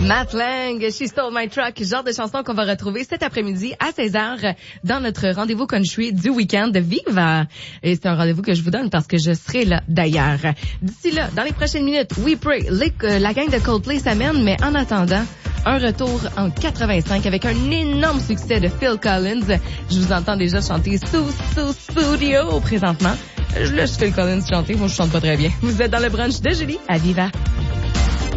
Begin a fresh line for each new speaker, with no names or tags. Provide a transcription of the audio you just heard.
Matt Lang, She Stole My Truck, genre de chanson qu'on va retrouver cet après-midi à 16h dans notre rendez-vous country du week-end de Viva. Et c'est un rendez-vous que je vous donne parce que je serai là d'ailleurs. D'ici là, dans les prochaines minutes, We Pray, la gang de Coldplay s'amène, mais en attendant, un retour en 85 avec un énorme succès de Phil Collins. Je vous entends déjà chanter Studio présentement. Je laisse Phil Collins chanter, moi je chante pas très bien. Vous êtes dans le brunch de Julie à Viva.